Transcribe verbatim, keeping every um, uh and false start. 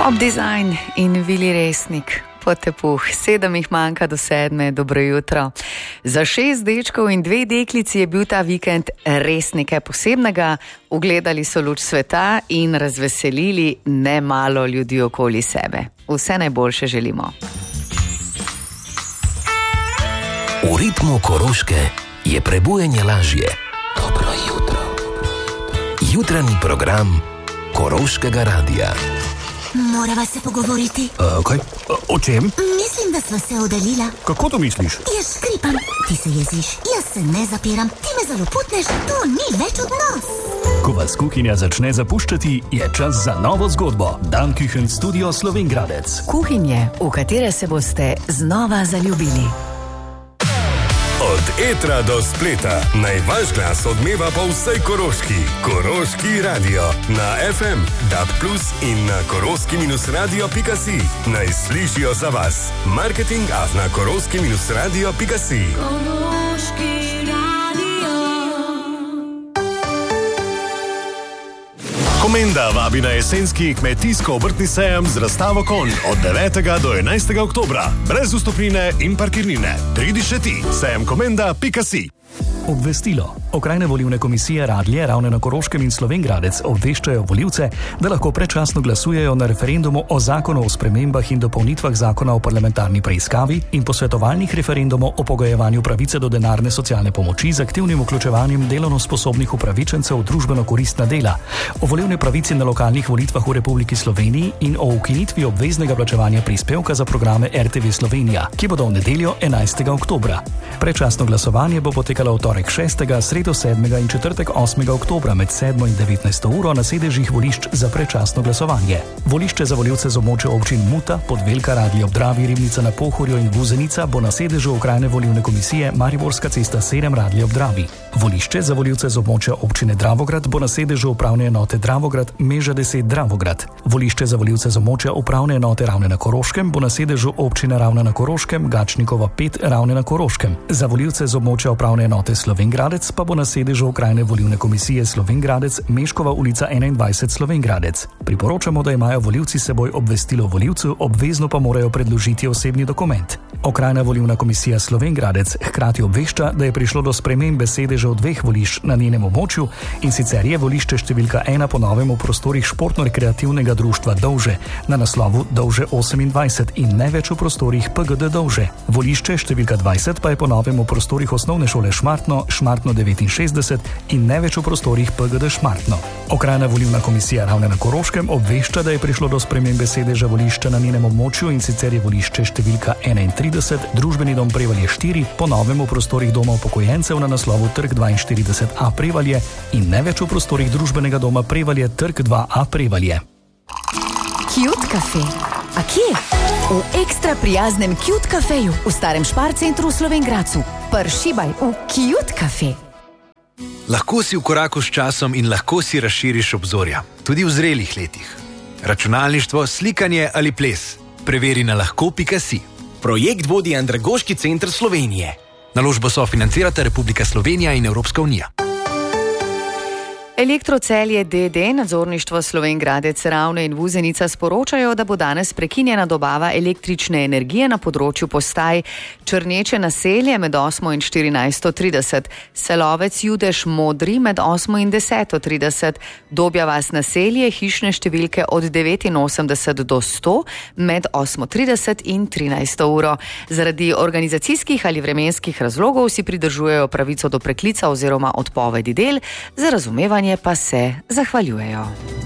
Pop Design in Vili Resnik. Potepuh, sedem jih manjka do sedme, dobro jutro. Za šest dečkov in dve deklici je bil ta vikend res nekaj posebnega. Ugledali so luč sveta in razveselili nemalo ljudi okoli sebe. Vse najboljše želimo. V ritmu Koroške je prebujanje lažje. Dobro jutro. Jutranji program Koroškega radia. Morava se pogovoriti. Uh, kaj? Uh, o čem? Mislim, da sva se oddaljila. Kako to misliš? Jaz škripam, ti se jeziš, jaz se ne zapiram, ti me zaloputneš, to ni več odnos. Ko vas kuhinja začne zapuščati, je čas za novo zgodbo. Dan Kuchen Studio Slovenj Gradec. Kuhinje, v katere se boste znova zaljubili. Od etra do spleta, naj vaš glas odmeva po vsej Koroški. Koroški radio na ef em, D A B plus in na koroški radio pika si. Naj slišijo za vas. Marketing afna koroški radio pika si. Koroški radio. Komenda vabi na jesenski kmetijsko-obrtni sejem z razstavo konj od devetega do enajstega oktobra. Brez vstopnine in parkirnine. Pridi še ti. sejem komenda pika si. Obvestilo. Okrajne volilne komisije Radlje, Ravne na Koroškem in Slovenj Gradec obveščajo volivce, da lahko predčasno glasujejo na referendumu o zakonu o spremembah in dopolnitvah zakona o parlamentarni preiskavi in posvetovalnih referendumov o pogojevanju pravice do denarne socialne pomoči z aktivnim vključevanjem delovno sposobnih upravičencev v družbeno koristna dela, o volilni pravici na lokalnih volitvah v Republiki Sloveniji in o ukinitvi obveznega plačevanja prispevka za programe er te ve Slovenija, ki bodo v nedeljo enajstega oktobra. Predčasno glasovanje bo potekalo v torek šestega, sredo sedmega in četrtek osmega oktobra med sedmo in devetnajsto uro na sedežih volišč za predčasno glasovanje. Volišče za volivce z območja občin Muta, Podvelka, Radlje ob Dravi, Ribnica na Pohorju in Vuzenica bo na sedežu Okrajne volilne komisije Mariborska cesta sedem Radlje ob Dravi. Volišče za volivce z območja občine Dravograd bo na sedežu upravne enote Dravograd Meža deset Dravograd. Volišče za volivce z območja upravne enote Ravne na Koroškem bo na sedežu občine Ravne na Koroškem Gačnikova pet Ravne na Koroškem. Za volivce z območja upravne enote Slovenj Gradec pa bo na sedežu Okrajne volilne komisije Slovenj Gradec Meškova ulica enaindvajset Slovenj Gradec. Priporočamo, da imajo volivci s seboj obvestilo volivcu, obvezno pa morajo predložiti osebni dokument. Okrajna volilna komisija Slovenj Gradec hkrati obvešča, da je prišlo do spremembe sedežev dveh volišč na njenem območju, in sicer je volišče številka ena po novem v prostorih športno-rekreativnega društva Dovže na naslovu Dovže osemindvajset in ne več v prostorih pe ge de Dovže. Volišče številka dvajset pa je po novem v prostorih osnovne šole Šmartno, Šmartno devetinšestdeset in ne več v prostorih pe ge de Šmartno. Okrajna volilna komisija Ravne na Koroškem obvešča, da je prišlo do spremembe sedeža volišča na njenem območju, in sicer je volišče številka enaintrideset, družbeni dom Prevalje štiri, po novem v prostorih doma upokojencev na naslovu Trg dvainštirideset a Prevalje in ne več v prostorih družbenega doma Prevalje Trg dva a Prevalje. Cute Cafe. A kje? V ekstra prijaznem Cute Cafeju v starem Šparcentru v Slovenj Gradcu. Pršibaj v Cute Cafe. Lahko si v koraku s časom in lahko si razširiš obzorja, tudi v zrelih letih. Računalništvo, slikanje ali ples. Preveri na lahko pika si. Projekt vodi Andragoški center Slovenije. Naložbo sofinancirata Republika Slovenija in Evropska unija. Elektrocelje de de, nadzorništvo Slovenj Gradec, Ravne in Vuzenica sporočajo, da bo danes prekinjena dobava električne energije na področju postaj Črneče naselje med osmo in štirinajsto trideset, Selovec Judež Modri med osmo in deseto trideset, Dobja vas naselje hišne številke od devetinosemdeset do sto med osmo trideset in trinajsto uro. Zaradi organizacijskih ali vremenskih razlogov si pridržujejo pravico do preklica oziroma odpovedi del, za razumevanje pa se zahvaljujejo.